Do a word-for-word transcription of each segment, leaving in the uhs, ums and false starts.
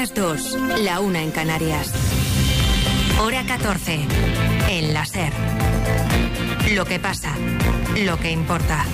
las dos, la una en Canarias. Hora catorce, en la SER. Lo que pasa, lo que importa.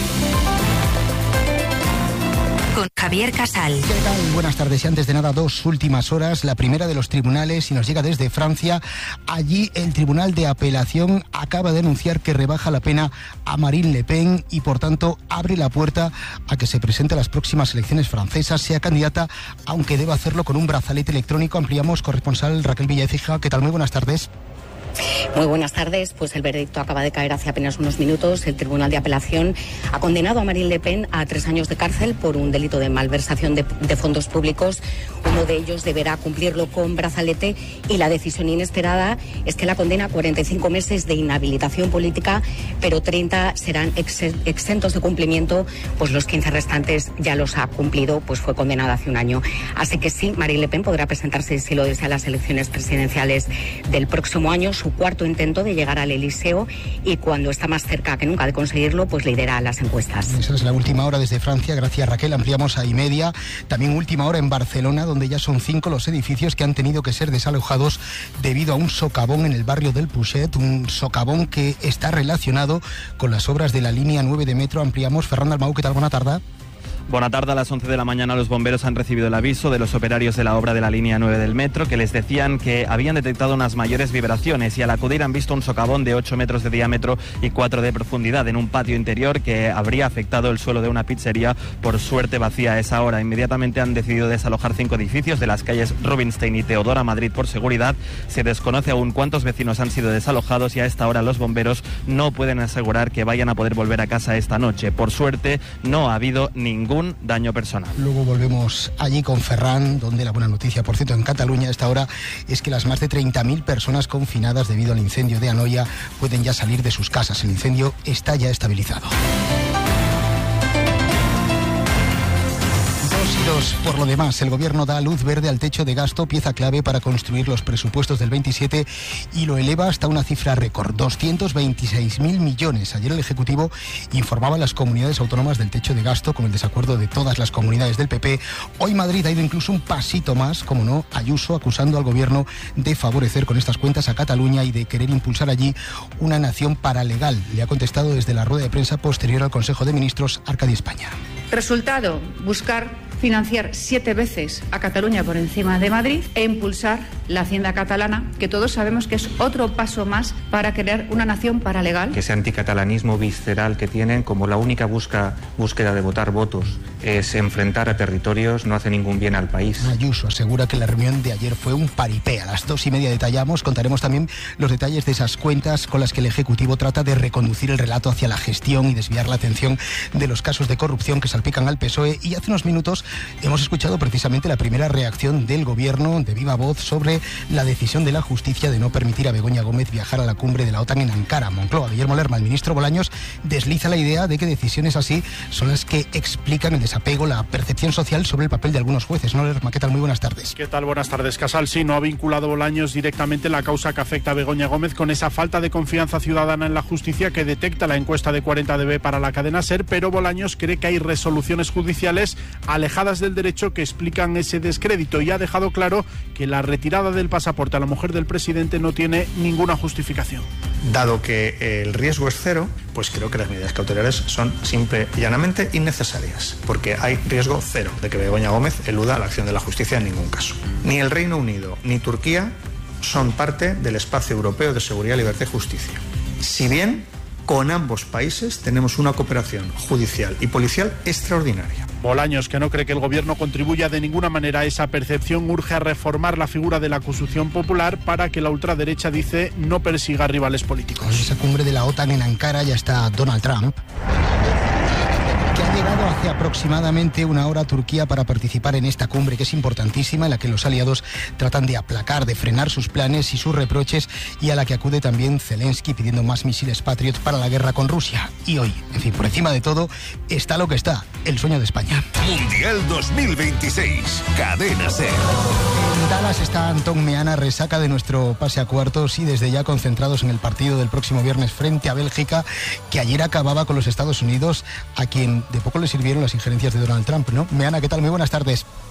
Con Javier Casal. ¿Qué tal? Buenas tardes. Y antes de nada, dos últimas horas. La primera de los tribunales, y nos llega desde Francia. Allí el Tribunal de Apelación acaba de anunciar que rebaja la pena a Marine Le Pen y, por tanto, abre la puerta a que se presente a las próximas elecciones francesas, sea candidata, aunque deba hacerlo con un brazalete electrónico. Ampliamos, corresponsal Raquel Villaécija. ¿Qué tal? Muy buenas tardes. Muy buenas tardes. Pues el veredicto acaba de caer hace apenas unos minutos. El Tribunal de Apelación ha condenado a Marine Le Pen a tres años de cárcel por un delito de malversación de, de fondos públicos. Uno de ellos deberá cumplirlo con brazalete y la decisión inesperada es que la condena a cuarenta y cinco meses de inhabilitación política, pero treinta serán ex, exentos de cumplimiento, pues los quince restantes ya los ha cumplido, pues fue condenada hace un año. Así que sí, Marine Le Pen podrá presentarse, si lo desea, a las elecciones presidenciales del próximo año. Su cuarto intento de llegar al Elíseo, y cuando está más cerca que nunca de conseguirlo, pues lidera las encuestas. Esa es la última hora desde Francia. Gracias, Raquel. Ampliamos a y media. También última hora en Barcelona, donde ya son cinco los edificios que han tenido que ser desalojados debido a un socavón en el barrio del Puget, un socavón que está relacionado con las obras de la línea nueve de metro. Ampliamos. Ferran Dalmau, ¿qué tal? Buena tarde. Buena tarde. A las once de la mañana los bomberos han recibido el aviso de los operarios de la obra de la línea nueve del metro, que les decían que habían detectado unas mayores vibraciones, y al acudir han visto un socavón de ocho metros de diámetro y cuatro de profundidad en un patio interior que habría afectado el suelo de una pizzería, por suerte vacía a esa hora. Inmediatamente han decidido desalojar cinco edificios de las calles Rubinstein y Teodora Madrid por seguridad. Se desconoce aún cuántos vecinos han sido desalojados, y a esta hora los bomberos no pueden asegurar que vayan a poder volver a casa esta noche. Por suerte no ha habido ningún daño personal. Luego volvemos allí con Ferran, donde la buena noticia, por cierto, en Cataluña a esta hora es que las más de treinta mil personas confinadas debido al incendio de Anoia pueden ya salir de sus casas. El incendio está ya estabilizado. Por lo demás, el gobierno da luz verde al techo de gasto, pieza clave para construir los presupuestos del veintisiete, y lo eleva hasta una cifra récord, doscientos veintiséis mil millones. Ayer el Ejecutivo informaba a las comunidades autónomas del techo de gasto, con el desacuerdo de todas las comunidades del P P. Hoy Madrid ha ido incluso un pasito más, como no, Ayuso acusando al gobierno de favorecer con estas cuentas a Cataluña y de querer impulsar allí una nación paralegal. Le ha contestado desde la rueda de prensa posterior al Consejo de Ministros Arcadi España. Resultado, buscar financiar siete veces a Cataluña por encima de Madrid e impulsar la hacienda catalana, que todos sabemos que es otro paso más para crear una nación paralegal. Ese anticatalanismo visceral que tienen, como la única busca, búsqueda de votar votos es enfrentar a territorios, no hace ningún bien al país. Ayuso asegura que la reunión de ayer fue un paripé. A las dos y media detallamos, contaremos también los detalles de esas cuentas con las que el Ejecutivo trata de reconducir el relato hacia la gestión y desviar la atención de los casos de corrupción que salpican al P S O E. Y hace unos minutos hemos escuchado precisamente la primera reacción del gobierno de viva voz sobre la decisión de la justicia de no permitir a Begoña Gómez viajar a la cumbre de la OTAN en Ankara. Moncloa, Guillermo Lerma, el ministro Bolaños, desliza la idea de que decisiones así son las que explican el desapego, la percepción social sobre el papel de algunos jueces. ¿No, Lerma? ¿Qué tal? Muy buenas tardes. ¿Qué tal? Buenas tardes, Casal. Sí, no ha vinculado Bolaños directamente la causa que afecta a Begoña Gómez con esa falta de confianza ciudadana en la justicia que detecta la encuesta de cuarenta D B para la cadena SER, pero Bolaños cree que hay resoluciones judiciales alejadas del derecho que explican ese descrédito, y ha dejado claro que la retirada del pasaporte a la mujer del presidente no tiene ninguna justificación. Dado que el riesgo es cero, pues creo que las medidas cautelares son simple y llanamente innecesarias, porque hay riesgo cero de que Begoña Gómez eluda la acción de la justicia en ningún caso. Ni el Reino Unido ni Turquía son parte del espacio europeo de seguridad, libertad y justicia. Si bien con ambos países tenemos una cooperación judicial y policial extraordinaria. Bolaños, que no cree que el gobierno contribuya de ninguna manera a esa percepción, urge a reformar la figura de la acusación popular para que la ultraderecha, dice, no persiga rivales políticos. En esa cumbre de la OTAN en Ankara ya está Donald Trump, que ha llegado hace aproximadamente una hora a Turquía para participar en esta cumbre, que es importantísima, en la que los aliados tratan de aplacar, de frenar sus planes y sus reproches, y a la que acude también Zelensky pidiendo más misiles Patriot para la guerra con Rusia. Y hoy, en fin, por encima de todo, está lo que está, el sueño de España. Mundial dos mil veintiséis, Cadena SER. En Dallas está Antón Meana, resaca de nuestro pase a cuartos, y desde ya concentrados en el partido del próximo viernes frente a Bélgica, que ayer acababa con los Estados Unidos, a quien de poco le sirvieron las injerencias de Donald Trump, ¿no? Meana, ¿qué tal? Muy buenas tardes.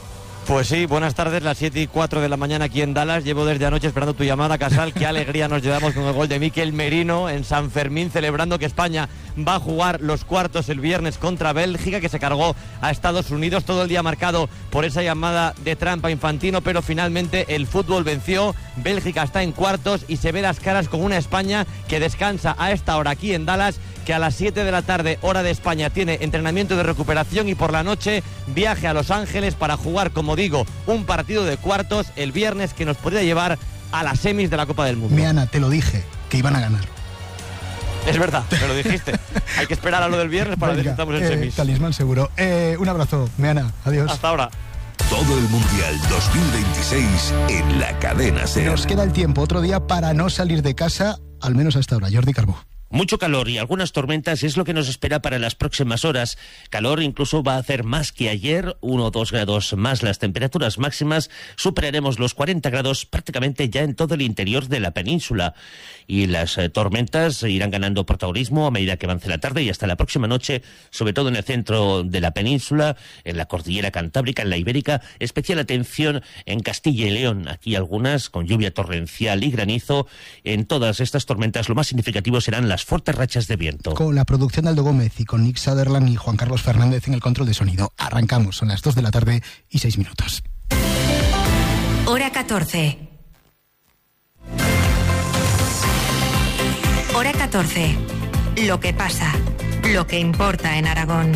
Pues sí, buenas tardes, las siete y cuatro de la mañana aquí en Dallas. Llevo desde anoche esperando tu llamada, Casal. Qué alegría nos llevamos con el gol de Mikel Merino en San Fermín, celebrando que España va a jugar los cuartos el viernes contra Bélgica, que se cargó a Estados Unidos. Todo el día marcado por esa llamada de trampa Infantino, pero finalmente el fútbol venció. Bélgica está en cuartos y se ve las caras con una España que descansa a esta hora aquí en Dallas, que a las siete de la tarde, hora de España, tiene entrenamiento de recuperación y por la noche viaje a Los Ángeles para jugar, como digo, un partido de cuartos el viernes que nos podría llevar a las semis de la Copa del Mundo. Meana, te lo dije, que iban a ganar. Es verdad, me lo dijiste. Hay que esperar a lo del viernes para ver si estamos en eh, semis. Talismán seguro. Eh, un abrazo, Meana. Adiós. Hasta ahora. Todo el Mundial dos mil veintiséis en la cadena SER. Nos queda el tiempo, otro día para no salir de casa, al menos hasta ahora. Jordi Carbó. Mucho calor y algunas tormentas es lo que nos espera para las próximas horas. Calor incluso va a hacer más que ayer, uno o dos grados más. Las temperaturas máximas superaremos los cuarenta grados prácticamente ya en todo el interior de la península. Y las eh, tormentas irán ganando protagonismo a medida que avance la tarde y hasta la próxima noche, sobre todo en el centro de la península, en la cordillera cantábrica, en la ibérica. Especial atención en Castilla y León. Aquí algunas con lluvia torrencial y granizo. En todas estas tormentas lo más significativo serán las fuertes rachas de viento. Con la producción de Aldo Gómez y con Nick Sutherland y Juan Carlos Fernández en el control de sonido. Arrancamos, son las dos de la tarde y seis minutos. Hora catorce. Hora catorce. Lo que pasa, lo que importa en Aragón.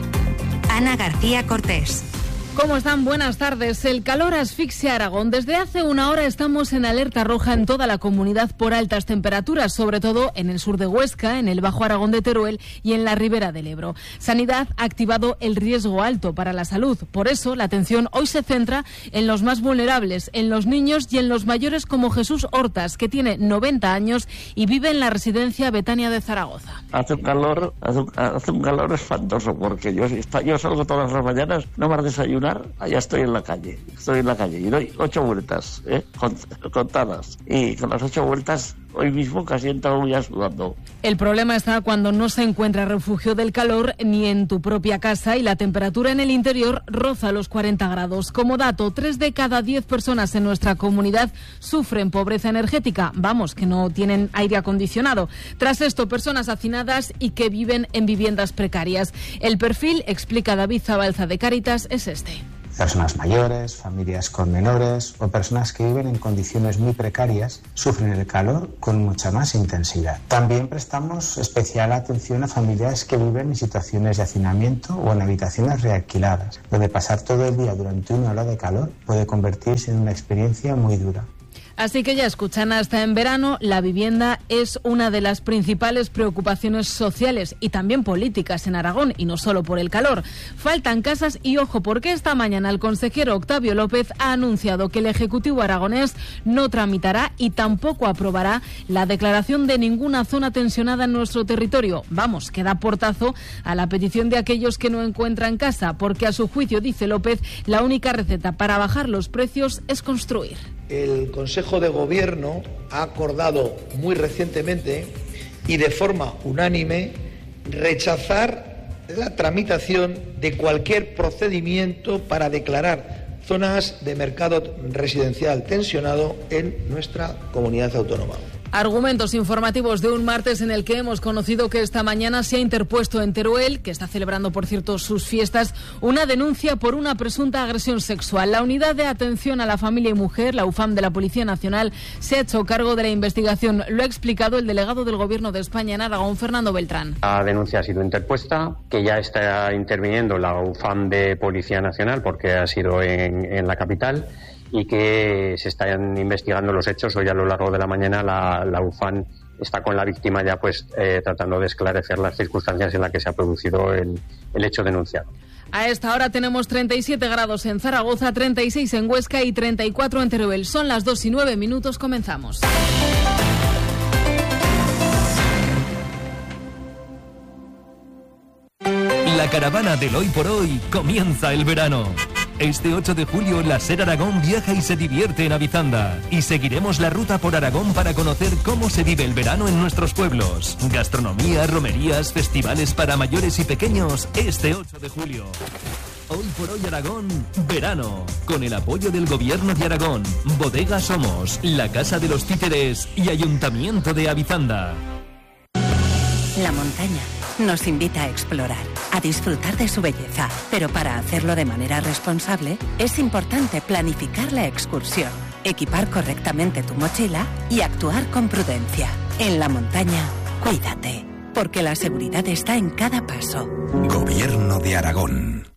Ana García Cortés. ¿Cómo están? Buenas tardes. El calor asfixia a Aragón. Desde hace una hora estamos en alerta roja en toda la comunidad por altas temperaturas, sobre todo en el sur de Huesca, en el Bajo Aragón de Teruel y en la Ribera del Ebro. Sanidad ha activado el riesgo alto para la salud. Por eso, la atención hoy se centra en los más vulnerables, en los niños y en los mayores como Jesús Hortas, que tiene noventa años y vive en la residencia Betania de Zaragoza. Hace un calor, hace un, hace un calor espantoso, porque yo, yo salgo todas las mañanas, no más desayunar, allá estoy en la calle, estoy en la calle y doy ocho vueltas, ¿eh? contadas, y con las ocho vueltas hoy mismo casi he entrado ya sudando. El problema está cuando no se encuentra refugio del calor ni en tu propia casa y la temperatura en el interior roza los cuarenta grados. Como dato, tres de cada diez personas en nuestra comunidad sufren pobreza energética, vamos, que no tienen aire acondicionado. Tras esto, personas hacinadas y que viven en viviendas precarias. El perfil, explica David Zabalza de Cáritas, es este. Personas mayores, familias con menores o personas que viven en condiciones muy precarias sufren el calor con mucha más intensidad. También prestamos especial atención a familias que viven en situaciones de hacinamiento o en habitaciones realquiladas, donde pasar todo el día durante una ola de calor puede convertirse en una experiencia muy dura. Así que ya escuchan, hasta en verano la vivienda es una de las principales preocupaciones sociales y también políticas en Aragón, y no solo por el calor. Faltan casas y ojo, porque esta mañana el consejero Octavio López ha anunciado que el Ejecutivo aragonés no tramitará y tampoco aprobará la declaración de ninguna zona tensionada en nuestro territorio. Vamos, que da portazo a la petición de aquellos que no encuentran casa, porque a su juicio, dice López, la única receta para bajar los precios es construir. El Consejo de Gobierno ha acordado muy recientemente y de forma unánime rechazar la tramitación de cualquier procedimiento para declarar zonas de mercado residencial tensionado en nuestra comunidad autónoma. Argumentos informativos de un martes en el que hemos conocido que esta mañana se ha interpuesto en Teruel, que está celebrando, por cierto, sus fiestas, una denuncia por una presunta agresión sexual. La Unidad de Atención a la Familia y Mujer, la UFAM de la Policía Nacional, se ha hecho cargo de la investigación. Lo ha explicado el delegado del Gobierno de España en Aragón, Fernando Beltrán. La denuncia ha sido interpuesta, que ya está interviniendo la UFAM de Policía Nacional, porque ha sido en, en la capital, y que se están investigando los hechos. Hoy a lo largo de la mañana la, la UFAM está con la víctima ya pues eh, tratando de esclarecer las circunstancias en las que se ha producido el, el hecho denunciado. A esta hora tenemos treinta y siete grados en Zaragoza, treinta y seis en Huesca y treinta y cuatro en Teruel. Son las dos y nueve minutos, comenzamos. La caravana del hoy por hoy comienza el verano. Este ocho de julio, la SER Aragón viaja y se divierte en Avizanda. Y seguiremos la ruta por Aragón para conocer cómo se vive el verano en nuestros pueblos. Gastronomía, romerías, festivales para mayores y pequeños, este ocho de julio. Hoy por hoy Aragón, verano, con el apoyo del Gobierno de Aragón, Bodega Somos, la Casa de los Títeres y Ayuntamiento de Avizanda. La montaña nos invita a explorar, a disfrutar de su belleza, pero para hacerlo de manera responsable es importante planificar la excursión, equipar correctamente tu mochila y actuar con prudencia. En la montaña, cuídate, porque la seguridad está en cada paso. Gobierno de Aragón.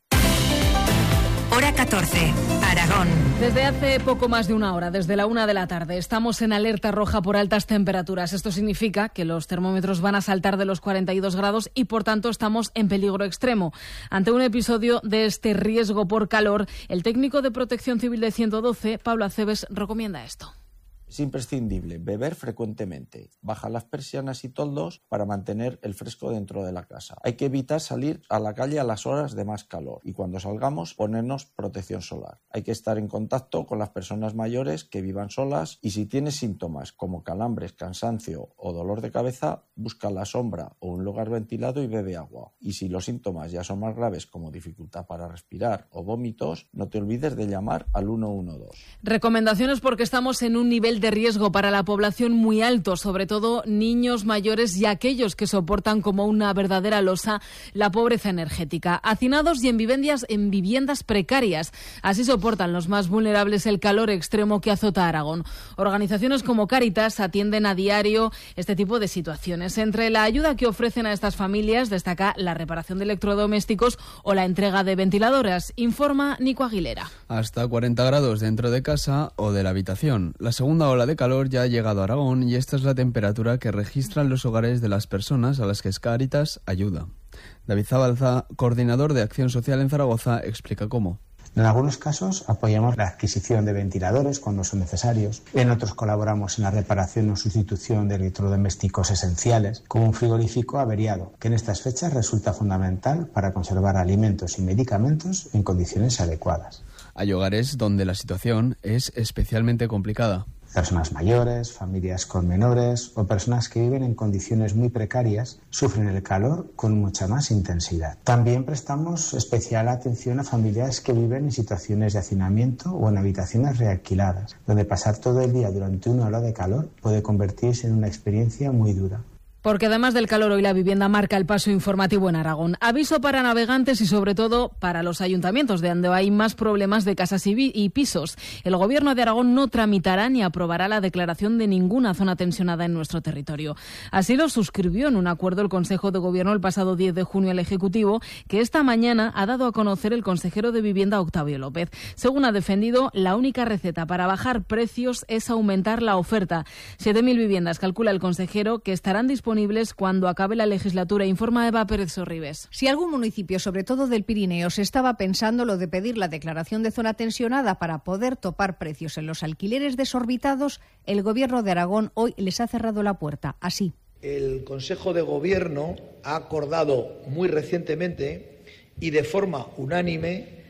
Hora catorce, Aragón. Desde hace poco más de una hora, desde la una de la tarde, estamos en alerta roja por altas temperaturas. Esto significa que los termómetros van a saltar de los cuarenta y dos grados y, por tanto, estamos en peligro extremo. Ante un episodio de este riesgo por calor, el técnico de Protección Civil de ciento doce, Pablo Aceves, recomienda esto. Es imprescindible beber frecuentemente, bajar las persianas y toldos para mantener el fresco dentro de la casa. Hay que evitar salir a la calle a las horas de más calor y cuando salgamos ponernos protección solar. Hay que estar en contacto con las personas mayores que vivan solas y si tienes síntomas como calambres, cansancio o dolor de cabeza, busca la sombra o un lugar ventilado y bebe agua. Y si los síntomas ya son más graves como dificultad para respirar o vómitos, no te olvides de llamar al uno uno dos. Recomendaciones porque estamos en un nivel de riesgo para la población muy alto, sobre todo niños, mayores y aquellos que soportan como una verdadera losa la pobreza energética. Hacinados y en viviendas, en viviendas precarias. Así soportan los más vulnerables el calor extremo que azota Aragón. Organizaciones como Cáritas atienden a diario este tipo de situaciones. Entre la ayuda que ofrecen a estas familias destaca la reparación de electrodomésticos o la entrega de ventiladoras, informa Nico Aguilera. Hasta cuarenta grados dentro de casa o de la habitación. La segunda ola de calor ya ha llegado a Aragón y esta es la temperatura que registran los hogares de las personas a las que Cáritas ayuda. David Zabalza, coordinador de Acción Social en Zaragoza, explica cómo. En algunos casos apoyamos la adquisición de ventiladores cuando son necesarios. En otros colaboramos en la reparación o sustitución de electrodomésticos esenciales, como un frigorífico averiado, que en estas fechas resulta fundamental para conservar alimentos y medicamentos en condiciones adecuadas. Hay hogares donde la situación es especialmente complicada. Personas mayores, familias con menores o personas que viven en condiciones muy precarias sufren el calor con mucha más intensidad. También prestamos especial atención a familias que viven en situaciones de hacinamiento o en habitaciones realquiladas, donde pasar todo el día durante una ola de calor puede convertirse en una experiencia muy dura. Porque además del calor, hoy la vivienda marca el paso informativo en Aragón. Aviso para navegantes y sobre todo para los ayuntamientos, de donde hay más problemas de casas y, y pisos. El Gobierno de Aragón no tramitará ni aprobará la declaración de ninguna zona tensionada en nuestro territorio. Así lo suscribió en un acuerdo el Consejo de Gobierno el pasado diez de junio al Ejecutivo, que esta mañana ha dado a conocer el consejero de Vivienda, Octavio López. Según ha defendido, la única receta para bajar precios es aumentar la oferta. siete mil viviendas, calcula el consejero, que estarán disponibles disponibles cuando acabe la legislatura, informa Eva Pérez Sorribes. Si algún municipio, sobre todo del Pirineo, se estaba pensando lo de pedir la declaración de zona tensionada para poder topar precios en los alquileres desorbitados, el Gobierno de Aragón hoy les ha cerrado la puerta, así. El Consejo de Gobierno ha acordado muy recientemente y de forma unánime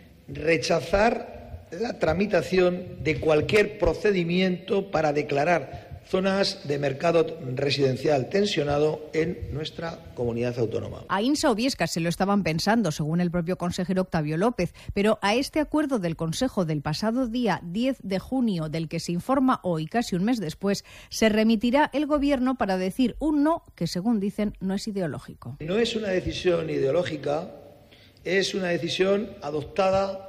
rechazar la tramitación de cualquier procedimiento para declarar zonas de mercado residencial tensionado en nuestra comunidad autónoma. A Insa o Biescas se lo estaban pensando, según el propio consejero Octavio López, pero a este acuerdo del Consejo del pasado día diez de junio, del que se informa hoy, casi un mes después, se remitirá el Gobierno para decir un no que, según dicen, no es ideológico. No es una decisión ideológica, es una decisión adoptada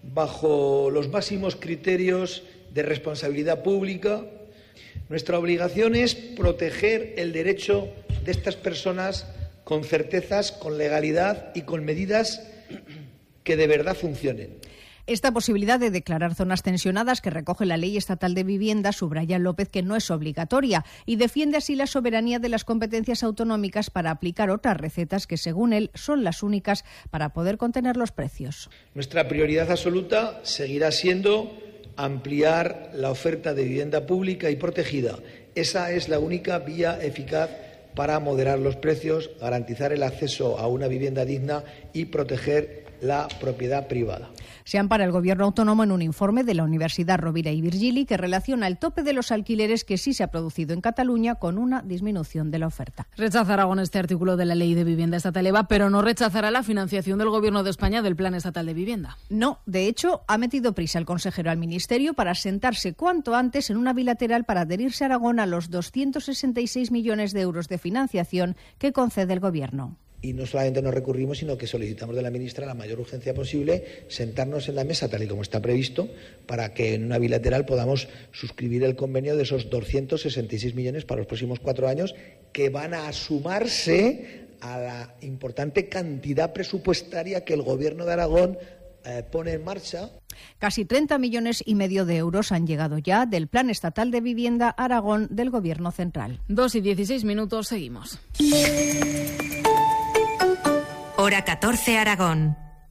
bajo los máximos criterios de responsabilidad pública. Nuestra obligación es proteger el derecho de estas personas con certezas, con legalidad y con medidas que de verdad funcionen. Esta posibilidad de declarar zonas tensionadas que recoge la Ley Estatal de Vivienda, subraya López que no es obligatoria y defiende así la soberanía de las competencias autonómicas para aplicar otras recetas que, según él, son las únicas para poder contener los precios. Nuestra prioridad absoluta seguirá siendo ampliar la oferta de vivienda pública y protegida. Esa es la única vía eficaz para moderar los precios, garantizar el acceso a una vivienda digna y proteger la propiedad privada. Se ampara el Gobierno autónomo en un informe de la Universidad Rovira i Virgili que relaciona el tope de los alquileres que sí se ha producido en Cataluña con una disminución de la oferta. Rechaza Aragón este artículo de la Ley de Vivienda Estatal EVA, pero no rechazará la financiación del Gobierno de España del Plan Estatal de Vivienda. No, de hecho, ha metido prisa el consejero al Ministerio para sentarse cuanto antes en una bilateral para adherirse a Aragón a los doscientos sesenta y seis millones de euros de financiación que concede el Gobierno. Y no solamente nos recurrimos, sino que solicitamos de la ministra la mayor urgencia posible sentarnos en la mesa, tal y como está previsto, para que en una bilateral podamos suscribir el convenio de esos doscientos sesenta y seis millones para los próximos cuatro años, que van a sumarse a la importante cantidad presupuestaria que el Gobierno de Aragón eh, pone en marcha. Casi treinta millones y medio de euros han llegado ya del Plan Estatal de Vivienda Aragón del Gobierno Central. Dos y dieciséis minutos, seguimos. Hora catorce, Aragón.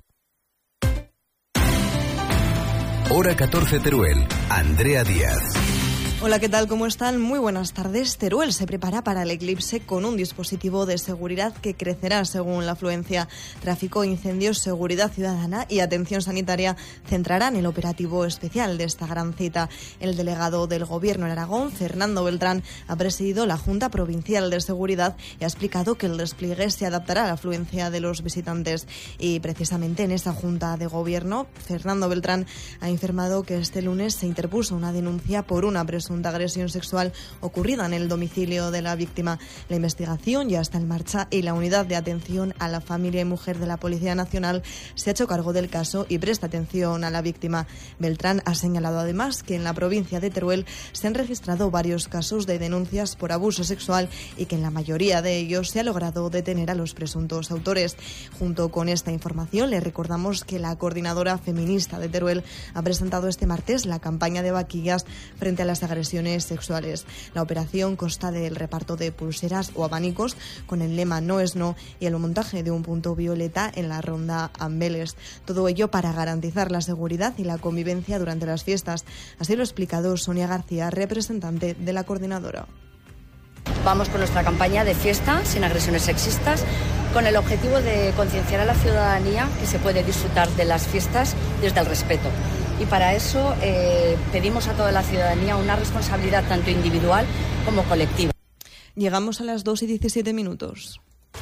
Hora catorce, Teruel. Andrea Díaz. Hola, ¿qué tal? ¿Cómo están? Muy buenas tardes. Teruel se prepara para el eclipse con un dispositivo de seguridad que crecerá según la afluencia. Tráfico, incendios, seguridad ciudadana y atención sanitaria centrarán el operativo especial de esta gran cita. El delegado del Gobierno en Aragón, Fernando Beltrán, ha presidido la Junta Provincial de Seguridad y ha explicado que el despliegue se adaptará a la afluencia de los visitantes. Y precisamente en esa Junta de Gobierno, Fernando Beltrán ha informado que este lunes se interpuso una denuncia por una presunta agresión sexual ocurrida en el domicilio de la víctima. La investigación ya está en marcha y la Unidad de Atención a la Familia y Mujer de la Policía Nacional se ha hecho cargo del caso y presta atención a la víctima. Beltrán ha señalado además que en la provincia de Teruel se han registrado varios casos de denuncias por abuso sexual y que en la mayoría de ellos se ha logrado detener a los presuntos autores. Junto con esta información, le recordamos que la coordinadora feminista de Teruel ha presentado este martes la campaña de vaquillas frente a las agresiones sexuales. La operación consta del reparto de pulseras o abanicos con el lema No es no y el montaje de un punto violeta en la ronda Ambeles. Todo ello para garantizar la seguridad y la convivencia durante las fiestas. Así lo ha explicado Sonia García, representante de la coordinadora. Vamos con nuestra campaña de fiesta sin agresiones sexistas, con el objetivo de concienciar a la ciudadanía que se puede disfrutar de las fiestas desde el respeto. Y para eso eh, pedimos a toda la ciudadanía una responsabilidad tanto individual como colectiva. Llegamos a las dos y diecisiete minutos.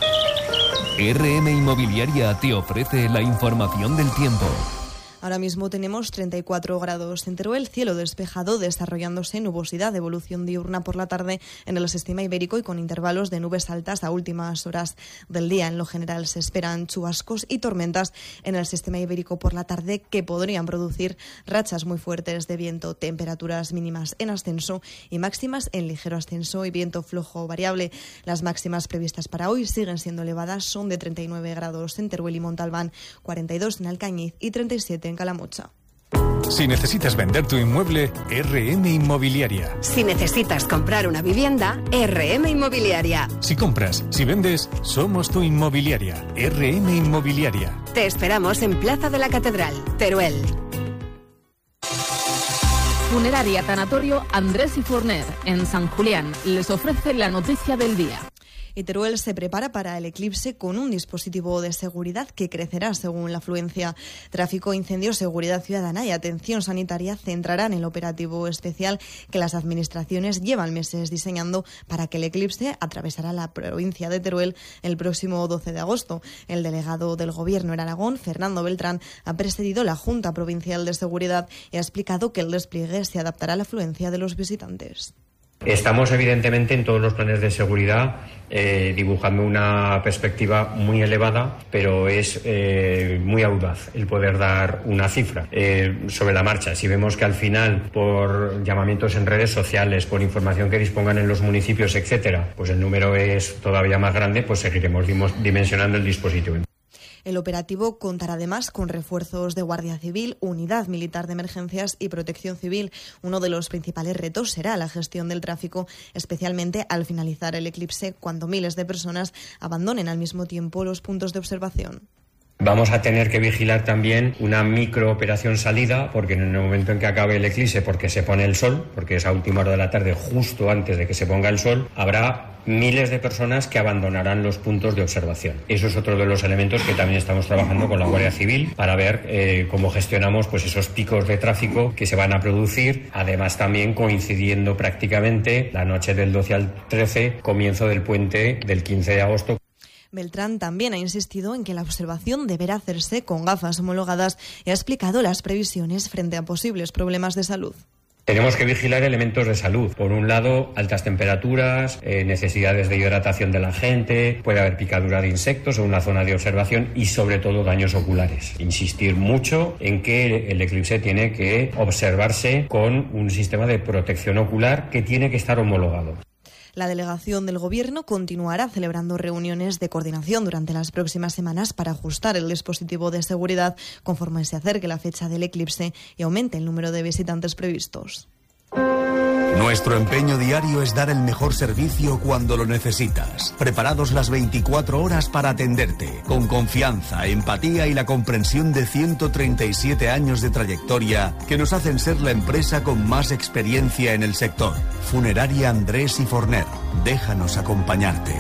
R M Inmobiliaria te ofrece la información del tiempo. Ahora mismo tenemos treinta y cuatro grados en Teruel, cielo despejado, desarrollándose nubosidad, evolución diurna por la tarde en el sistema ibérico y con intervalos de nubes altas a últimas horas del día. En lo general se esperan chubascos y tormentas en el sistema ibérico por la tarde que podrían producir rachas muy fuertes de viento, temperaturas mínimas en ascenso y máximas en ligero ascenso y viento flojo variable. Las máximas previstas para hoy siguen siendo elevadas, son de treinta y nueve grados en Teruel y Montalbán, cuarenta y dos en Alcañiz y treinta y siete en Calamocha. Si necesitas vender tu inmueble, R M Inmobiliaria. Si necesitas comprar una vivienda, R M Inmobiliaria. Si compras, si vendes, somos tu inmobiliaria. R M Inmobiliaria. Te esperamos en Plaza de la Catedral, Teruel. Funeraria Tanatorio Andrés y Forner, en San Julián, les ofrece la noticia del día. Y Teruel se prepara para el eclipse con un dispositivo de seguridad que crecerá según la afluencia. Tráfico, incendios, seguridad ciudadana y atención sanitaria centrarán el operativo especial que las administraciones llevan meses diseñando para que el eclipse atravesará la provincia de Teruel el próximo doce de agosto. El delegado del Gobierno en Aragón, Fernando Beltrán, ha presidido la Junta Provincial de Seguridad y ha explicado que el despliegue se adaptará a la afluencia de los visitantes. Estamos evidentemente en todos los planes de seguridad eh, dibujando una perspectiva muy elevada, pero es eh, muy audaz el poder dar una cifra eh, sobre la marcha. Si vemos que al final, por llamamientos en redes sociales, por información que dispongan en los municipios, etcétera, pues el número es todavía más grande, pues seguiremos dimensionando el dispositivo. El operativo contará además con refuerzos de Guardia Civil, Unidad Militar de Emergencias y Protección Civil. Uno de los principales retos será la gestión del tráfico, especialmente al finalizar el eclipse, cuando miles de personas abandonen al mismo tiempo los puntos de observación. Vamos a tener que vigilar también una microoperación salida, porque en el momento en que acabe el eclipse, porque se pone el sol, porque es a última hora de la tarde, justo antes de que se ponga el sol, habrá miles de personas que abandonarán los puntos de observación. Eso es otro de los elementos que también estamos trabajando con la Guardia Civil para ver eh, cómo gestionamos pues esos picos de tráfico que se van a producir, además también coincidiendo prácticamente la noche del doce al trece, comienzo del puente del quince de agosto. Beltrán también ha insistido en que la observación deberá hacerse con gafas homologadas y ha explicado las previsiones frente a posibles problemas de salud. Tenemos que vigilar elementos de salud. Por un lado, altas temperaturas, eh, necesidades de hidratación de la gente, puede haber picadura de insectos en una zona de observación y, sobre todo, daños oculares. Insistir mucho en que el eclipse tiene que observarse con un sistema de protección ocular que tiene que estar homologado. La delegación del Gobierno continuará celebrando reuniones de coordinación durante las próximas semanas para ajustar el dispositivo de seguridad conforme se acerque la fecha del eclipse y aumente el número de visitantes previstos. Nuestro empeño diario es dar el mejor servicio cuando lo necesitas. Preparados las veinticuatro horas para atenderte, con confianza, empatía y la comprensión de ciento treinta y siete años de trayectoria que nos hacen ser la empresa con más experiencia en el sector. Funeraria Andrés y Forner. Déjanos acompañarte.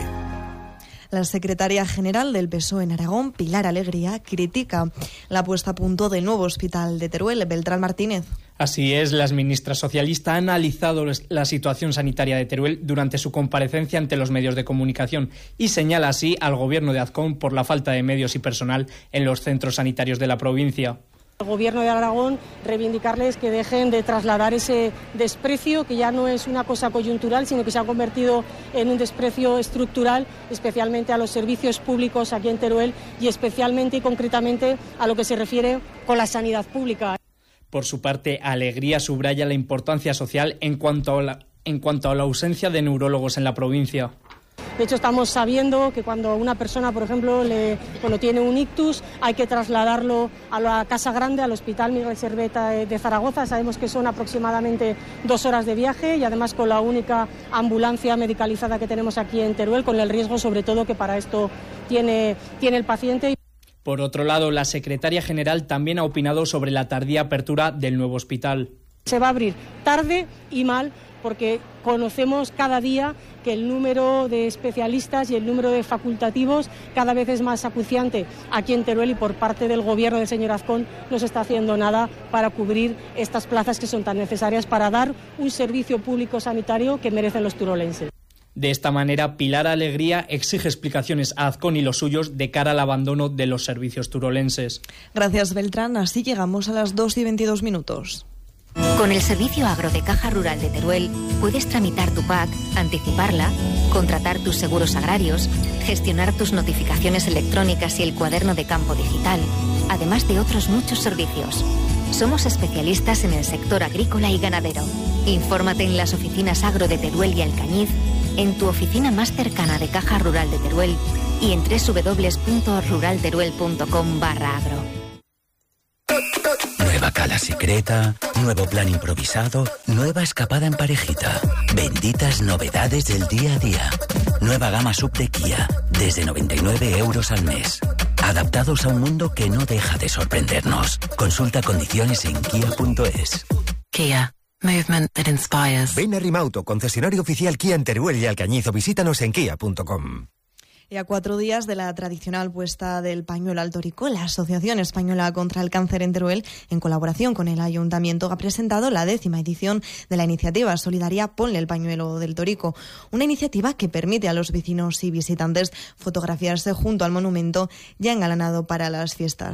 La secretaria general del P S O E en Aragón, Pilar Alegría, critica la puesta a punto del nuevo hospital de Teruel. Beltrán Martínez. Así es, la ministra socialista ha analizado la situación sanitaria de Teruel durante su comparecencia ante los medios de comunicación y señala así al gobierno de Azcón por la falta de medios y personal en los centros sanitarios de la provincia. Al Gobierno de Aragón, reivindicarles que dejen de trasladar ese desprecio, que ya no es una cosa coyuntural, sino que se ha convertido en un desprecio estructural, especialmente a los servicios públicos aquí en Teruel y especialmente y concretamente a lo que se refiere con la sanidad pública. Por su parte, Alegría subraya la importancia social en cuanto a la, en cuanto a la ausencia de neurólogos en la provincia. De hecho, estamos sabiendo que cuando una persona, por ejemplo, le, cuando tiene un ictus, hay que trasladarlo a la Casa Grande, al Hospital Miguel Servet de Zaragoza. Sabemos que son aproximadamente dos horas de viaje y además con la única ambulancia medicalizada que tenemos aquí en Teruel, con el riesgo sobre todo que para esto tiene, tiene el paciente. Por otro lado, la secretaria general también ha opinado sobre la tardía apertura del nuevo hospital. Se va a abrir tarde y mal porque conocemos cada día que el número de especialistas y el número de facultativos cada vez es más acuciante aquí en Teruel y por parte del Gobierno del señor Azcón no se está haciendo nada para cubrir estas plazas que son tan necesarias para dar un servicio público sanitario que merecen los turolenses. De esta manera, Pilar Alegría exige explicaciones a Azcón y los suyos de cara al abandono de los servicios turolenses. Gracias, Beltrán. Así llegamos a las dos y veintidós minutos. Con el servicio agro de Caja Rural de Teruel puedes tramitar tu P A C, anticiparla, contratar tus seguros agrarios, gestionar tus notificaciones electrónicas y el cuaderno de campo digital, además de otros muchos servicios. Somos especialistas en el sector agrícola y ganadero. Infórmate en las oficinas agro de Teruel y Alcañiz, en tu oficina más cercana de Caja Rural de Teruel y en doble u doble u doble u punto ruralteruel punto com barra agro. Nueva cala secreta, nuevo plan improvisado, nueva escapada en parejita. Benditas novedades del día a día. Nueva gama sub de Kia, desde noventa y nueve euros al mes. Adaptados a un mundo que no deja de sorprendernos. Consulta condiciones en kia punto es. Kia. Movement that inspires. Ven a Rimauto, concesionario oficial Kia en Teruel y Alcañiz, o visítanos en kia punto com. Y a cuatro días de la tradicional puesta del pañuelo al torico, la Asociación Española contra el Cáncer en Teruel, en colaboración con el Ayuntamiento, ha presentado la décima edición de la iniciativa solidaria Ponle el pañuelo del torico, una iniciativa que permite a los vecinos y visitantes fotografiarse junto al monumento ya engalanado para las fiestas.